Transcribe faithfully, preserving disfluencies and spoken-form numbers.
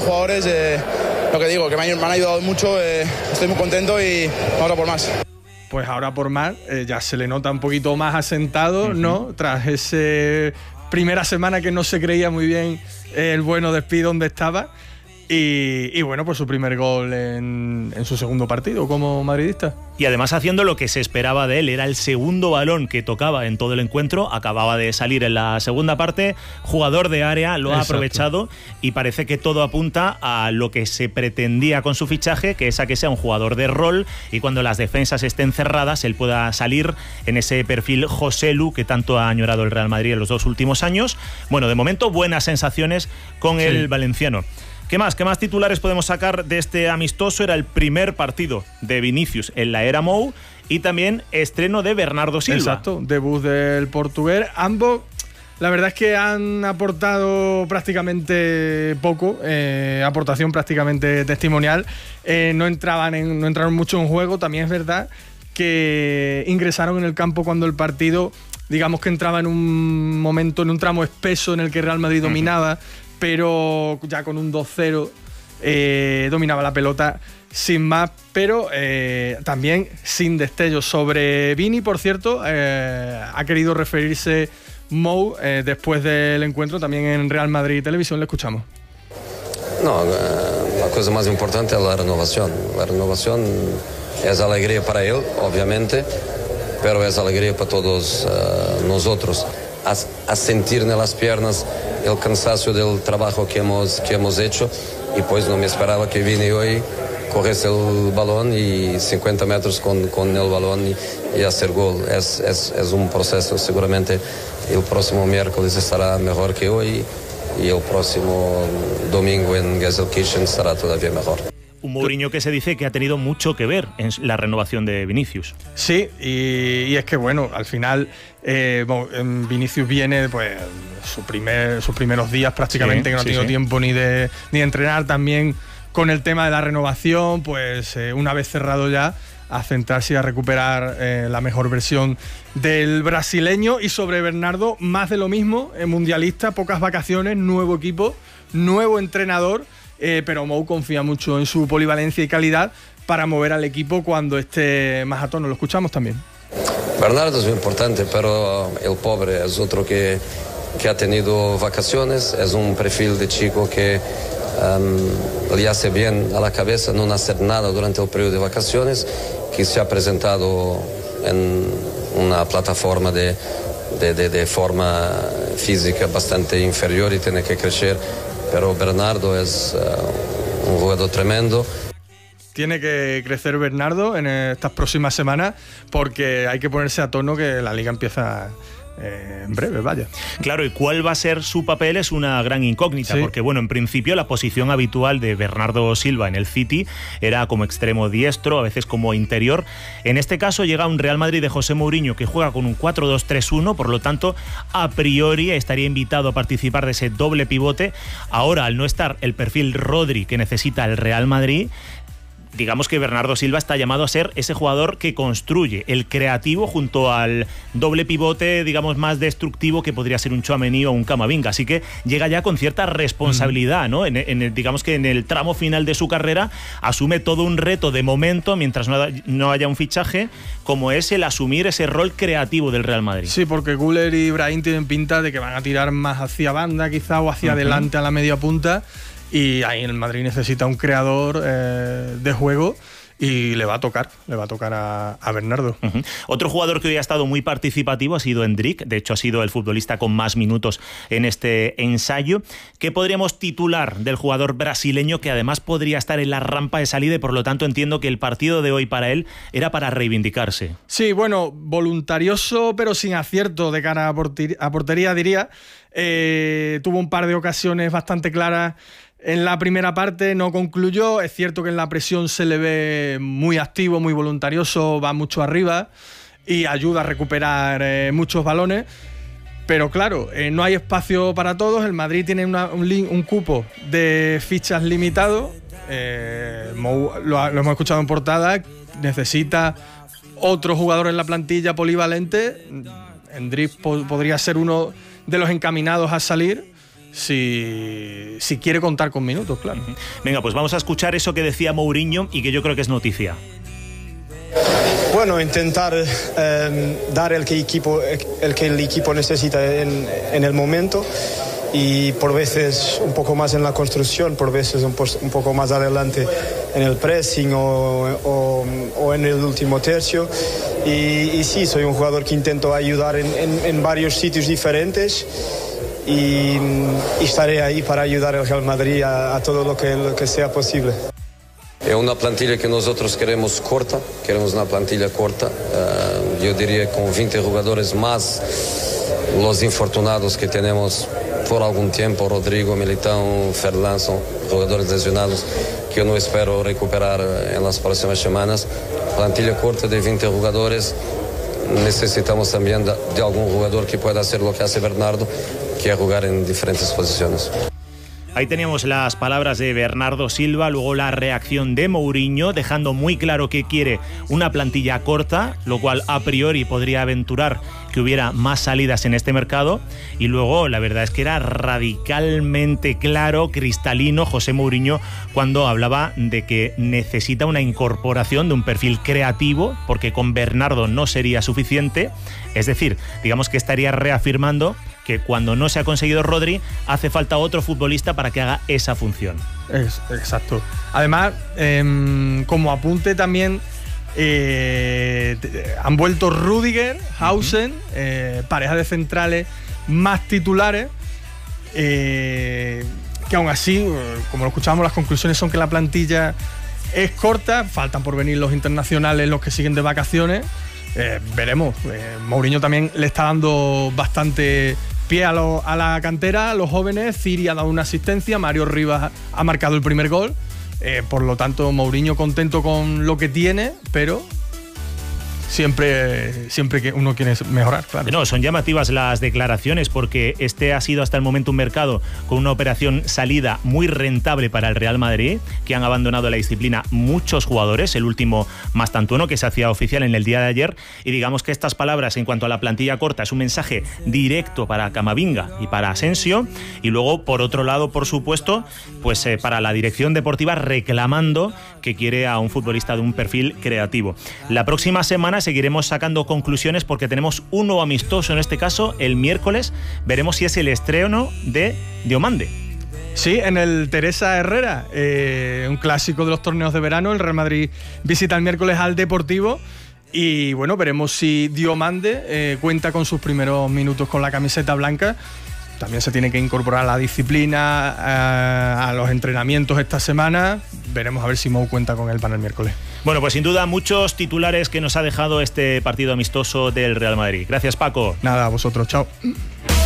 jugadores, eh, lo que digo, que me han, me han ayudado mucho, eh, estoy muy contento y vamos a por más. Pues ahora por más, eh, ya se le nota un poquito más asentado, uh-huh. ¿no? Tras esa primera semana que no se creía muy bien eh, el bueno de Speed donde estaba. Y, y bueno, por su primer gol en, en su segundo partido como madridista. Y además haciendo lo que se esperaba de él, era el segundo balón que tocaba en todo el encuentro, acababa de salir en la segunda parte, jugador de área, lo ha Exacto. aprovechado y parece que todo apunta a lo que se pretendía con su fichaje, que es a que sea un jugador de rol y cuando las defensas estén cerradas él pueda salir en ese perfil Joselu que tanto ha añorado el Real Madrid en los dos últimos años. Bueno, de momento buenas sensaciones con sí. el valenciano. ¿Qué más? ¿Qué más titulares podemos sacar de este amistoso? Era el primer partido de Vinicius en la era Mou y también estreno de Bernardo Silva. Exacto, debut del portugués. Ambos, la verdad es que han aportado prácticamente poco, eh, aportación prácticamente testimonial. Eh, no entraban en, no entraron mucho en juego. También es verdad que ingresaron en el campo cuando el partido, digamos que entraba en un momento, en un tramo espeso en el que Real Madrid dominaba. Uh-huh. Pero ya con un dos cero eh, dominaba la pelota sin más, pero eh, también sin destellos. Sobre Vini, por cierto, eh, ha querido referirse Mou eh, después del encuentro también en Real Madrid Televisión. Le escuchamos. No, la cosa más importante es la renovación. La renovación es alegría para él, obviamente, pero es alegría para todos uh, nosotros. A, a sentir en las piernas el cansancio del trabajo que hemos, que hemos hecho y pues no me esperaba que Vini hoy cogiese el balón y cincuenta metros con, con el balón y, y hacer gol. Es, es, es un proceso, seguramente el próximo miércoles estará mejor que hoy y el próximo domingo en Gelsenkirchen estará todavía mejor. Un Mourinho que se dice que ha tenido mucho que ver en la renovación de Vinicius. Sí, y, y es que bueno, al final eh, bueno, Vinicius viene pues su primer, sus primeros días prácticamente, sí, que no sí, ha tenido sí. tiempo ni de, ni de entrenar, también con el tema de la renovación, pues eh, una vez cerrado ya, a centrarse y a recuperar eh, la mejor versión del brasileño. Y sobre Bernardo, más de lo mismo, eh, mundialista, pocas vacaciones, nuevo equipo, nuevo entrenador. Eh, pero Mou confía mucho en su polivalencia y calidad para mover al equipo cuando esté más a tono. Lo escuchamos también. Bernardo es muy importante, pero el pobre es otro que, que ha tenido vacaciones, es un perfil de chico que um, le hace bien a la cabeza no hacer nada durante el periodo de vacaciones, que se ha presentado en una plataforma de, de, de, de forma física bastante inferior y tiene que crecer. Pero Bernardo es uh, un jugador tremendo. Tiene que crecer Bernardo en estas próximas semanas porque hay que ponerse a tono que la liga empieza eh, en breve, vaya. Claro, y cuál va a ser su papel es una gran incógnita, sí. porque bueno, en principio la posición habitual de Bernardo Silva en el City era como extremo diestro, a veces como interior. En este caso llega un Real Madrid de José Mourinho que juega con un cuatro dos tres uno, por lo tanto, a priori estaría invitado a participar de ese doble pivote. Ahora, al no estar el perfil Rodri que necesita el Real Madrid, digamos que Bernardo Silva está llamado a ser ese jugador que construye, el creativo junto al doble pivote, digamos, más destructivo que podría ser un Tchouaméni o un Camavinga. Así que llega ya con cierta responsabilidad, ¿no? En, en, digamos que en el tramo final de su carrera asume todo un reto de momento mientras no, no haya un fichaje, como es el asumir ese rol creativo del Real Madrid. Sí, porque Güler y Brahim tienen pinta de que van a tirar más hacia banda quizá o hacia uh-huh. adelante a la media punta. Y ahí en el Madrid necesita un creador eh, de juego y le va a tocar, le va a tocar a, a Bernardo. Uh-huh. Otro jugador que hoy ha estado muy participativo ha sido Endrick, de hecho ha sido el futbolista con más minutos en este ensayo. ¿Qué podríamos titular del jugador brasileño que además podría estar en la rampa de salida y por lo tanto entiendo que el partido de hoy para él era para reivindicarse? Sí, bueno, voluntarioso pero sin acierto de cara a, porter- a portería diría. Eh, tuvo un par de ocasiones bastante claras. En la primera parte no concluyó, es cierto que en la presión se le ve muy activo, muy voluntarioso, va mucho arriba y ayuda a recuperar eh, muchos balones, pero claro, eh, no hay espacio para todos, el Madrid tiene una, un, un cupo de fichas limitado, eh, Mou, lo, lo hemos escuchado en portada, necesita otro jugador en la plantilla polivalente. Endrick po- podría ser uno de los encaminados a salir, si, si quiere contar con minutos, claro. Venga, pues vamos a escuchar eso que decía Mourinho y que yo creo que es noticia. Bueno, intentar eh, dar el que, equipo, el que el equipo necesita en, en el momento, y por veces un poco más en la construcción, por veces un, po un poco más adelante en el pressing o, o, o en el último tercio. Y, y sí, soy un jugador que intento ayudar en, en, en varios sitios diferentes, y, y estaré ahí para ayudar al Real Madrid a, a todo lo que, lo que sea posible. Es una plantilla que nosotros queremos corta, queremos una plantilla corta, uh, yo diría con veinte jugadores más los infortunados que tenemos por algún tiempo, Rodrigo, Militão, Ferland, son jugadores lesionados que yo no espero recuperar en las próximas semanas. Plantilla corta de veinte jugadores, necesitamos también de, de algún jugador que pueda hacer lo que hace Bernardo, que es jugar en diferentes posiciones. Ahí teníamos las palabras de Bernardo Silva, luego la reacción de Mourinho, dejando muy claro que quiere una plantilla corta, lo cual a priori podría aventurar que hubiera más salidas en este mercado, y luego la verdad es que era radicalmente claro, cristalino José Mourinho cuando hablaba de que necesita una incorporación de un perfil creativo, porque con Bernardo no sería suficiente, es decir, digamos que estaría reafirmando que cuando no se ha conseguido Rodri, hace falta otro futbolista para que haga esa función. Es, exacto. Además, eh, como apunte también, eh, han vuelto Rüdiger, Hausen, uh-huh. eh, pareja de centrales más titulares, eh, que aún así, como lo escuchábamos, las conclusiones son que la plantilla es corta, faltan por venir los internacionales, los que siguen de vacaciones. Eh, veremos. Eh, Mourinho también le está dando bastante pie a, lo, a la cantera, a los jóvenes. Ciri ha dado una asistencia, Mario Rivas ha marcado el primer gol. Eh, por lo tanto, Mourinho contento con lo que tiene, pero siempre, siempre que uno quiere mejorar, claro. No, son llamativas las declaraciones, porque este ha sido hasta el momento un mercado con una operación salida muy rentable para el Real Madrid, que han abandonado la disciplina muchos jugadores, el último Mastantuono, que se hacía oficial en el día de ayer, y digamos que estas palabras en cuanto a la plantilla corta es un mensaje directo para Camavinga y para Asensio, y luego por otro lado, por supuesto, pues eh, para la dirección deportiva, reclamando que quiere a un futbolista de un perfil creativo. La próxima semana seguiremos sacando conclusiones, porque tenemos un nuevo amistoso, en este caso el miércoles. Veremos si es el estreno de Diomande. Sí, en el Teresa Herrera, eh, un clásico de los torneos de verano. El Real Madrid visita el miércoles al Deportivo, y bueno, veremos si Diomande eh, cuenta con sus primeros minutos con la camiseta blanca. También se tiene que incorporar a la disciplina, a, a los entrenamientos esta semana. Veremos a ver si Mou cuenta con él para el miércoles. Bueno, pues sin duda muchos titulares que nos ha dejado este partido amistoso del Real Madrid. Gracias, Paco. Nada, a vosotros. Chao.